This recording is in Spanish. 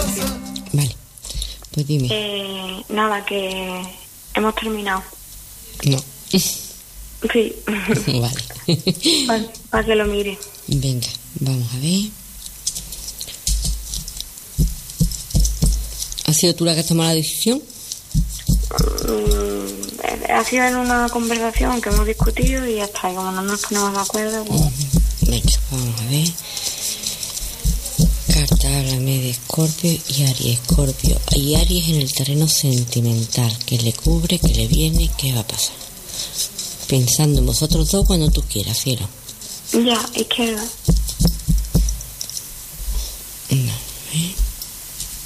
Vale, pues dime. Nada, que hemos terminado. No. Sí. Vale. Para que lo mire. Venga, vamos a ver. ¿Has sido tú la que has tomado la decisión? Ha sido en una conversación que hemos discutido y ya está. Y como no nos ponemos de acuerdo, pues... Venga, vamos a ver. Carta, háblame de Escorpio y Aries. Escorpio y Aries en el terreno sentimental. ¿Qué le cubre? ¿Qué le viene? ¿Qué va a pasar? Pensando en vosotros dos cuando tú quieras, cielo. Ya, izquierda. No.